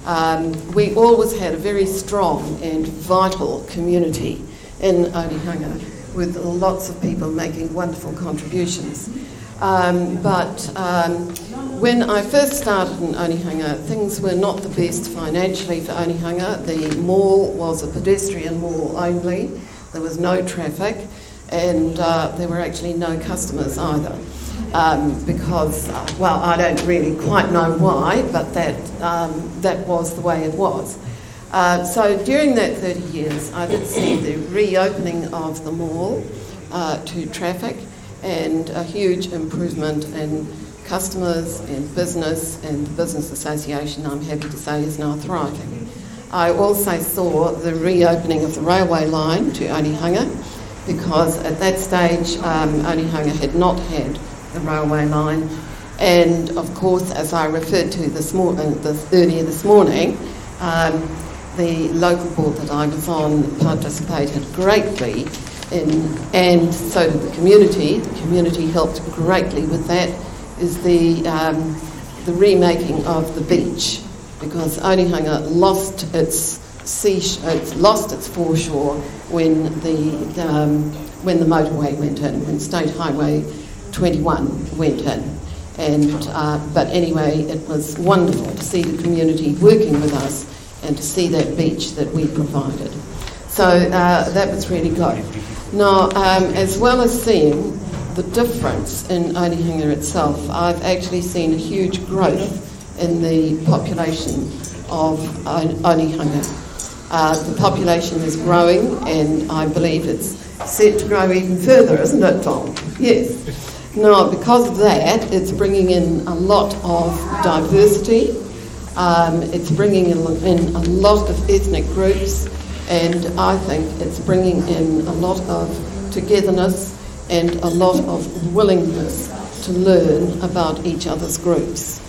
We always had a very strong and vital community in Onehunga, with lots of people making wonderful contributions. When I first started in Onehunga, things were not the best financially for Onehunga. The mall was a pedestrian mall only. There was no traffic, and there were actually no customers either. Because, well, I don't really quite know why, but that was the way it was. So during that 30 years, I did see the reopening of the mall to traffic, and a huge improvement in customers and business, and the Business Association, I'm happy to say, is now thriving. I also saw the reopening of the railway line to Onehunga, because at that stage Onehunga had not had the railway line, and of course, as I referred to earlier this morning, the local board that I was on participated greatly in, and so did the community. The community helped greatly with that, is the remaking of the beach, because Onehunga lost its foreshore when the motorway went in, when State Highway 21 went in. And but anyway, it was wonderful to see the community working with us and to see that beach that we provided. So that was really good. Now, as well as seeing the difference in Onehunga itself, I've actually seen a huge growth in the population of Onehunga. The population is growing, and I believe it's set to grow even further, isn't it, Tom? Yes. Now, because of that, it's bringing in a lot of diversity. It's bringing in a lot of ethnic groups, and I think it's bringing in a lot of togetherness and a lot of willingness to learn about each other's groups.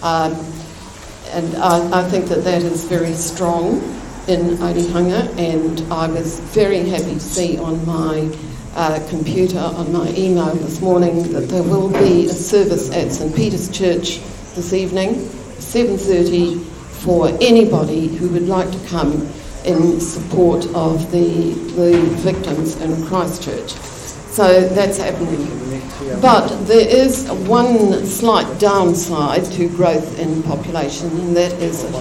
And I think that is very strong in Onehunga, and I was very happy to see on my computer, on my email this morning, that there will be a service at St Peter's Church this evening, 7:30, for anybody who would like to come in support of the victims in Christchurch. So that's happening. But there is one slight downside to growth in population, and that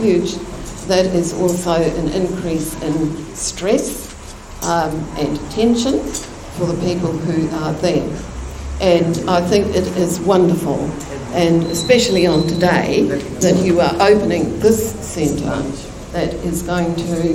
is also an increase in stress and tension for the people who are there. And I think it is wonderful, and especially on today, that you are opening this centre that is going to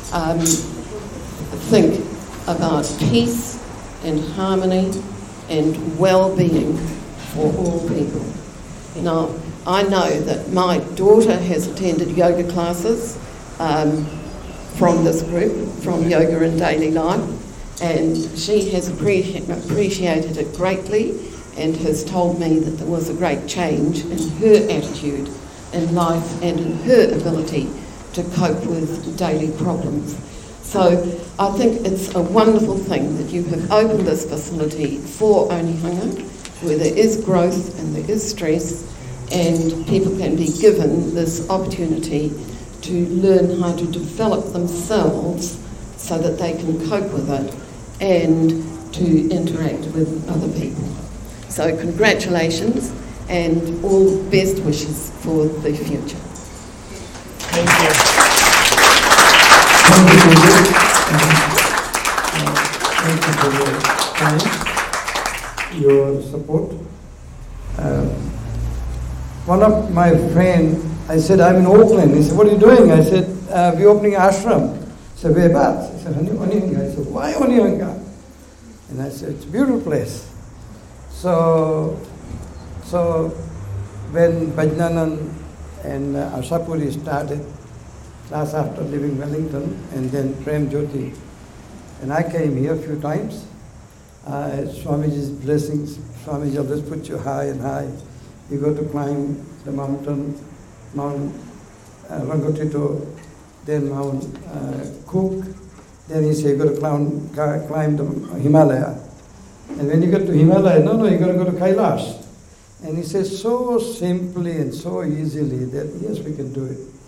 think about peace and harmony and well-being for all people. Now, I know that my daughter has attended yoga classes from this group, from Yoga in Daily Life, and she has appreciated it greatly, and has told me that there was a great change in her attitude in life and in her ability to cope with daily problems. So I think it's a wonderful thing that you have opened this facility for Onehunga, where there is growth and there is stress, and people can be given this opportunity to learn how to develop themselves so that they can cope with it and to interact with other people. So congratulations and all best wishes for the future. Thank you. Thank you for your time, your support. One of my friends, I said, I'm in Auckland. He said, what are you doing? I said, we're opening an ashram. He said, whereabouts? He said, Onehunga. I said, why Onehunga? And I said, it's a beautiful place. So when Bajnanan and Ashapuri started, last after leaving Wellington, and then Prem Jyoti, and I came here a few times. Swamiji's blessings, Swamiji always put you high and high. You go to climb the mountain, Mount Rangotito, then Mount Cook, then he said you got to climb the Himalaya. And when you get to Himalaya, no, you got to go to Kailash. And he says so simply and so easily that yes, we can do it.